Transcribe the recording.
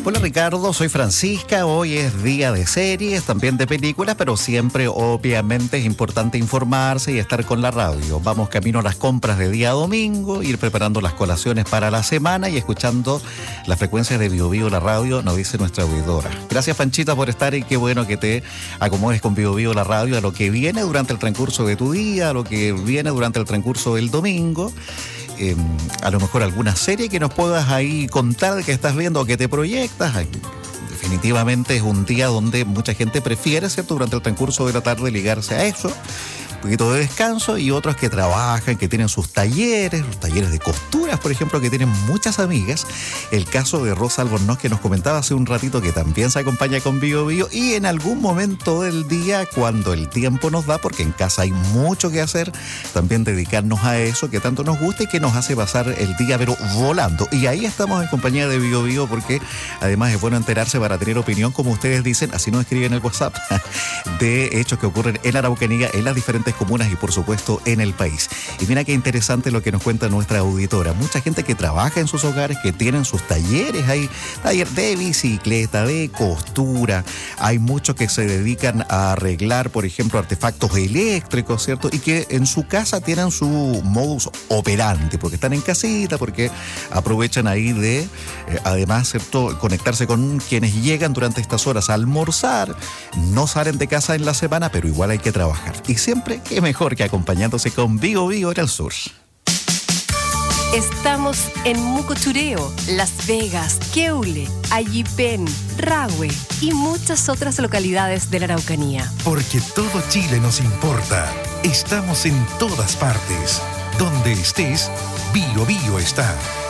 Hola Ricardo, soy Francisca. Hoy es día de series, también de películas, pero siempre obviamente es importante informarse y estar con la radio. Vamos camino a las compras de día domingo, ir preparando las colaciones para la semana y escuchando las frecuencias de Bio Bio, la radio, nos dice nuestra oidora. Gracias Panchita por estar y qué bueno que te acomodes con Bio Bio, la radio, a lo que viene durante el transcurso de tu día, a lo que viene durante el transcurso del domingo. A lo mejor alguna serie que nos puedas ahí contar de que estás viendo o que te proyectas. Definitivamente es un día donde mucha gente prefiere, ¿cierto?, durante el transcurso de la tarde ligarse a eso, un poquito de descanso, y otros que trabajan, que tienen sus talleres, los talleres de costuras, por ejemplo, que tienen muchas amigas. El caso de Rosa Albornoz, que nos comentaba hace un ratito, que también se acompaña con Bio Bio, y en algún momento del día, cuando el tiempo nos da, porque en casa hay mucho que hacer, también dedicarnos a eso que tanto nos gusta y que nos hace pasar el día pero volando. Y ahí estamos en compañía de Bio Bio, porque además es bueno enterarse para tener opinión, como ustedes dicen, así nos escriben en el WhatsApp, de hechos que ocurren en la Araucanía, en las diferentes comunas y por supuesto en el país. Y mira qué interesante lo que nos cuenta nuestra auditora. Mucha gente que trabaja en sus hogares, que tienen sus talleres, hay taller de bicicleta, de costura, hay muchos que se dedican a arreglar, por ejemplo, artefactos eléctricos, ¿cierto? Y que en su casa tienen su modus operandi, porque están en casita, porque aprovechan ahí de, además, ¿cierto?, conectarse con quienes llegan durante estas horas a almorzar. No salen de casa en la semana, pero igual hay que trabajar. Y siempre, qué mejor que acompañándose con Bio Bio en el sur. Estamos en Mucochureo, Las Vegas, Queule, Ayipén, Rahue y muchas otras localidades de la Araucanía. Porque todo Chile nos importa. Estamos en todas partes. Donde estés, Bio Bio está.